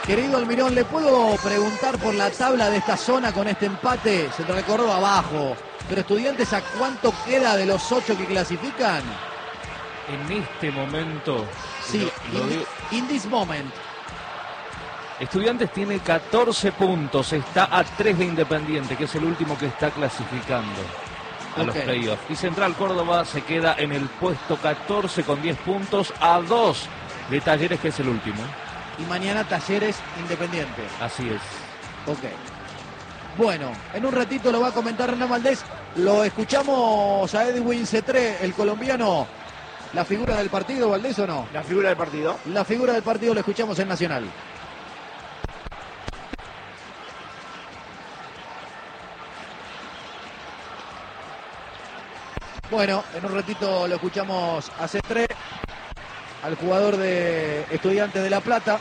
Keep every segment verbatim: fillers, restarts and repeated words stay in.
Querido Almirón, ¿le puedo preguntar por la tabla de esta zona con este empate? Central Córdoba abajo, pero Estudiantes, ¿a cuánto queda de los ocho que clasifican? En este momento... Sí, lo, lo in, digo, in this moment. Estudiantes tiene catorce puntos, está a tres de Independiente, que es el último que está clasificando a okay. los playoffs. Y Central Córdoba se queda en el puesto catorce con diez puntos, a dos de Talleres, que es el último. Y mañana Talleres Independiente. Así es. Ok. Bueno, en un ratito lo va a comentar Hernán Valdés. Lo escuchamos a Edwin Cetré, el colombiano. ¿La figura del partido, Valdés, o no? La figura del partido. La figura del partido lo escuchamos en Nacional. Bueno, en un ratito lo escuchamos a Cetré, al jugador de Estudiantes de La Plata,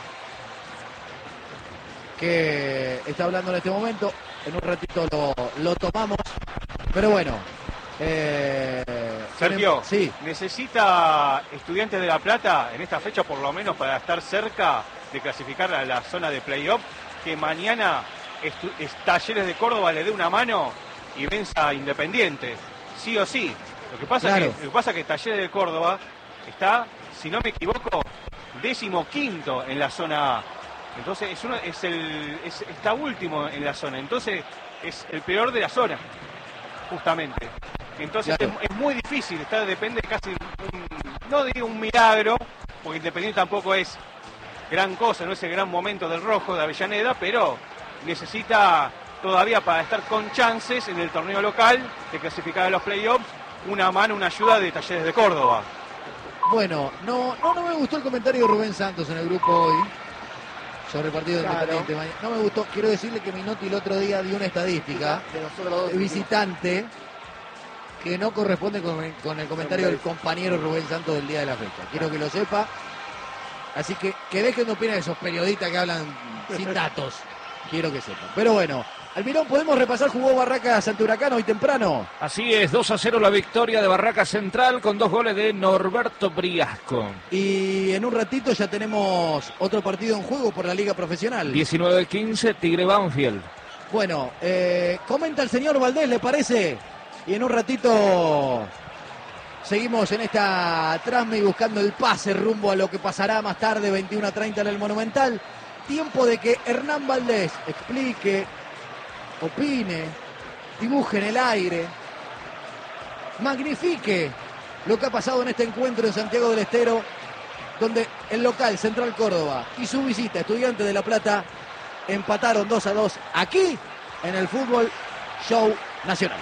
que está hablando en este momento. En un ratito lo, lo tomamos. Pero bueno. Eh, Sergio, sí. ¿necesita Estudiantes de La Plata en esta fecha por lo menos para estar cerca de clasificar a la zona de playoff? Que mañana Talleres de Córdoba le dé una mano y venza a Independiente. Sí o sí. Lo que pasa claro. es que, lo que pasa es que Talleres de Córdoba está, si no me equivoco, décimo quinto en la zona A. Entonces es uno, es el, es, está último en la zona. Entonces es el peor de la zona, justamente. Entonces claro. es, es muy difícil. Está, depende casi, un, no diría un milagro, porque Independiente tampoco es gran cosa, no es el gran momento del rojo de Avellaneda, pero necesita todavía para estar con chances en el torneo local de clasificar a los playoffs una mano, una ayuda de Talleres de Córdoba. Bueno, no, no, no me gustó el comentario de Rubén Santos en el grupo hoy sobre el partido claro. de Independiente. No me gustó. Quiero decirle que Minotti el otro día dio una estadística de visitante que no corresponde con el, con el comentario del compañero Rubén Santos del día de la fecha. Quiero que lo sepa. Así que que dejen de opinar esos periodistas que hablan sin datos. Quiero que sepan. Pero bueno, Almirón, ¿podemos repasar? Jugó Barracas ante Huracán hoy temprano. Así es, dos a cero la victoria de Barracas Central con dos goles de Norberto Briasco. Y en un ratito ya tenemos otro partido en juego por la Liga Profesional. diecinueve quince, Tigre Banfield. Bueno, eh, comenta el señor Valdés, ¿le parece? Y en un ratito seguimos en esta transmi buscando el pase rumbo a lo que pasará más tarde, veintiuno a treinta en el Monumental. Tiempo de que Hernán Valdés explique, opine, dibuje en el aire, magnifique lo que ha pasado en este encuentro en Santiago del Estero, donde el local Central Córdoba y su visita Estudiantes de La Plata empataron dos a dos aquí en el Fútbol Show Nacional.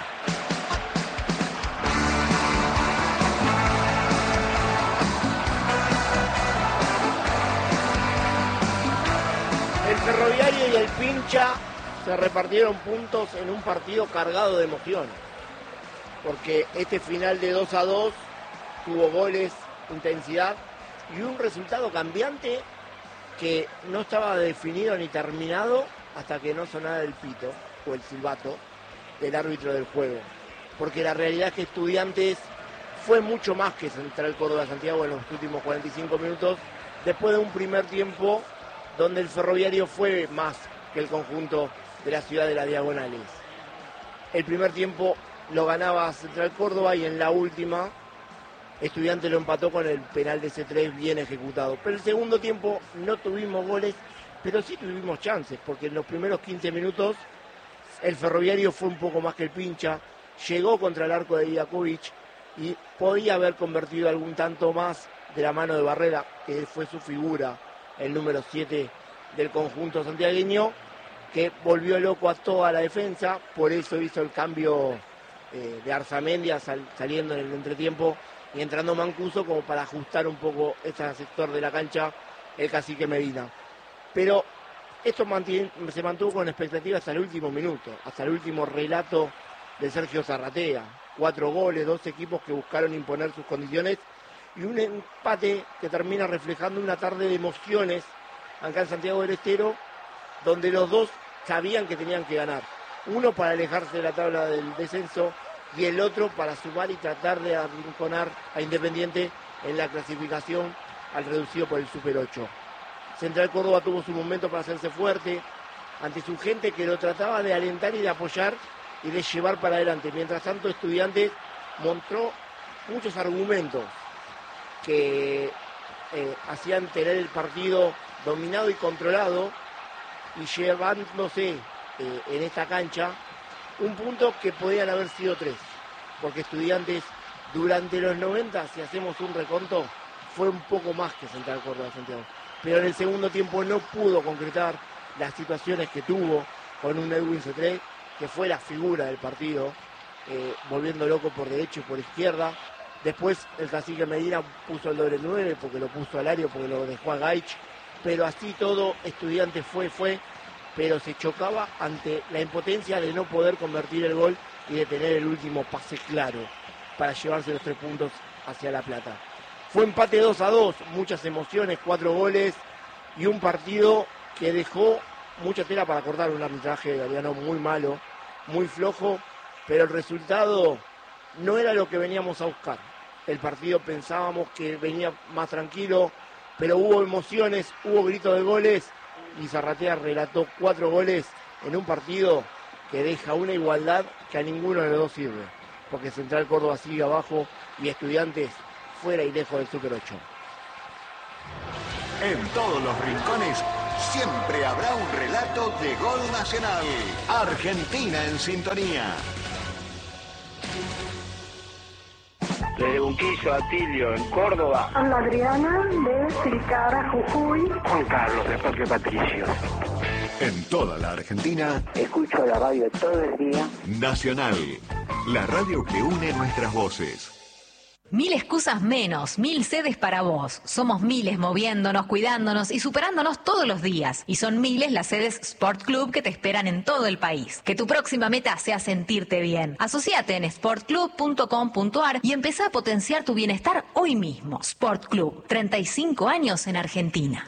El Ferroviario y el Pincha se repartieron puntos en un partido cargado de emoción, porque este final de dos a dos tuvo goles, intensidad y un resultado cambiante que no estaba definido ni terminado hasta que no sonara el pito o el silbato del árbitro del juego, porque la realidad es que Estudiantes fue mucho más que Central Córdoba Santiago en los últimos cuarenta y cinco minutos, después de un primer tiempo donde el Ferroviario fue más que el conjunto de la ciudad de las Diagonales. El primer tiempo lo ganaba Central Córdoba y en la última Estudiantes lo empató con el penal de C tres bien ejecutado. Pero el segundo tiempo no tuvimos goles, pero sí tuvimos chances, porque en los primeros quince minutos el Ferroviario fue un poco más que el Pincha, llegó contra el arco de Idakovic y podía haber convertido algún tanto más de la mano de Barrera, que fue su figura, el número siete del conjunto santiagueño, que volvió loco a toda la defensa, por eso hizo el cambio eh, de Arzamendia sal, saliendo en el entretiempo y entrando Mancuso como para ajustar un poco ese sector de la cancha el cacique Medina. Pero esto se mantuvo con expectativa hasta el último minuto, hasta el último relato de Sergio Zarratea. Cuatro goles, dos equipos que buscaron imponer sus condiciones y un empate que termina reflejando una tarde de emociones acá en Santiago del Estero, donde los dos sabían que tenían que ganar. Uno para alejarse de la tabla del descenso y el otro para sumar y tratar de arrinconar a Independiente en la clasificación al reducido por el Super ocho. Central Córdoba tuvo su momento para hacerse fuerte ante su gente que lo trataba de alentar y de apoyar y de llevar para adelante. Mientras tanto, Estudiantes mostró muchos argumentos que eh, hacían tener el partido dominado y controlado y llevándose eh, en esta cancha un punto que podían haber sido tres, porque Estudiantes durante los noventa, si hacemos un reconto, fue un poco más que Central Córdoba Santiago, pero en el segundo tiempo no pudo concretar las situaciones que tuvo con un Edwin Cetré, que fue la figura del partido, eh, volviendo loco por derecha y por izquierda. Después el cacique Medina puso el doble nueve porque lo puso al área, porque lo dejó a Gaich, pero así todo Estudiantes fue, fue, pero se chocaba ante la impotencia de no poder convertir el gol y de tener el último pase claro para llevarse los tres puntos hacia La Plata. Fue empate dos a dos, muchas emociones, cuatro goles y un partido que dejó mucha tela para cortar, un arbitraje Galeano muy malo, muy flojo, pero el resultado no era lo que veníamos a buscar. El partido pensábamos que venía más tranquilo, pero hubo emociones, hubo gritos de goles y Zarratea relató cuatro goles en un partido que deja una igualdad que a ninguno de los dos sirve, porque Central Córdoba sigue abajo y Estudiantes fuera y lejos del Super ocho. En todos los rincones siempre habrá un relato de gol nacional. Argentina en sintonía. Desde Unquillo, Atilio, en Córdoba. Ana Adriana de Tilcara, Jujuy. Juan Carlos de Parque Patricio. En toda la Argentina, Escucho la radio todo el día. Nacional, la radio que une nuestras voces. Mil excusas menos, mil sedes para vos. Somos miles moviéndonos, cuidándonos y superándonos todos los días. Y son miles las sedes Sport Club que te esperan en todo el país. Que tu próxima meta sea sentirte bien. Asociate en sport club punto com punto a r y empezá a potenciar tu bienestar hoy mismo. Sport Club, treinta y cinco años en Argentina.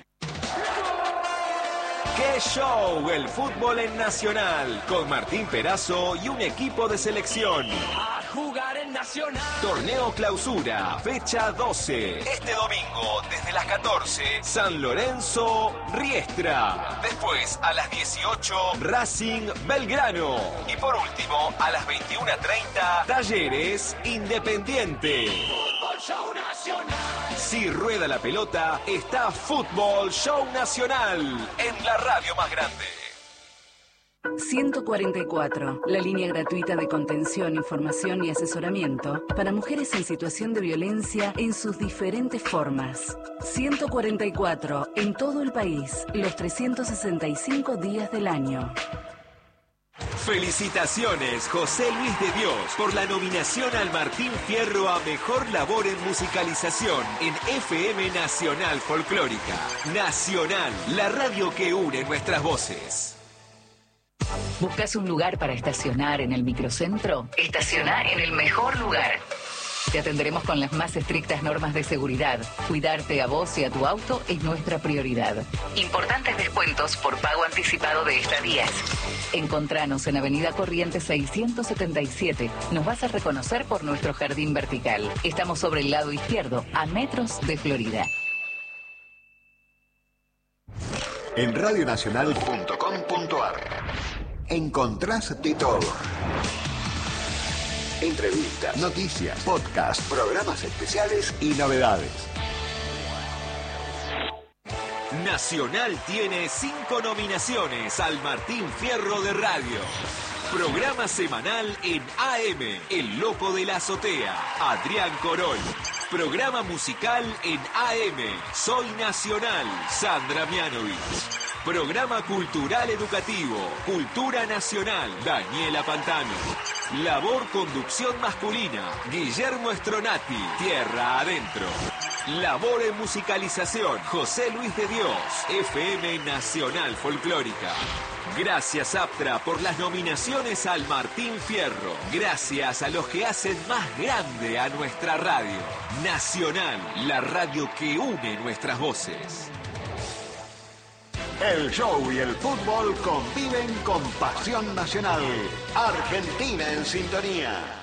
¡Qué show! El fútbol en Nacional, con Martín Perazo y un equipo de selección. A jugar en Nacional. Torneo Clausura, fecha doce. Este domingo, desde las catorce, San Lorenzo, Riestra. Después, a las dieciocho, Racing, Belgrano. Y por último, a las veintiuno treinta, Talleres, Independiente. Fútbol Show Nacional. Si rueda la pelota, está Fútbol Show Nacional en la radio más grande. ciento cuarenta y cuatro, la línea gratuita de contención, información y asesoramiento para mujeres en situación de violencia en sus diferentes formas. ciento cuarenta y cuatro, en todo el país, los trescientos sesenta y cinco días del año. Felicitaciones, José Luis de Dios, por la nominación al Martín Fierro a Mejor Labor en Musicalización en F M Nacional Folclórica. Nacional, la radio que une nuestras voces. ¿Buscas un lugar para estacionar en el microcentro? Estaciona en el mejor lugar. Te atenderemos con las más estrictas normas de seguridad. Cuidarte a vos y a tu auto es nuestra prioridad. Importantes descuentos por pago anticipado de estadías. Encontranos en Avenida Corrientes seiscientos setenta y siete. Nos vas a reconocer por nuestro jardín vertical. Estamos sobre el lado izquierdo, a metros de Florida. En radionacional punto com punto a r encontrás de todo. Entrevistas, noticias, podcasts, programas especiales y novedades. Nacional tiene cinco nominaciones al Martín Fierro de Radio. Programa semanal en A M, El Loco de la Azotea, Adrián Corol. Programa musical en A M, Soy Nacional, Sandra Mianovich. Programa cultural educativo, Cultura Nacional, Daniela Pantano. Labor conducción masculina, Guillermo Stronati, Tierra Adentro. Labor en musicalización, José Luis de Dios, F M Nacional Folclórica. Gracias Aptra por las nominaciones al Martín Fierro. Gracias a los que hacen más grande a nuestra radio. Nacional, la radio que une nuestras voces. El show y el fútbol conviven con pasión nacional. Argentina en sintonía.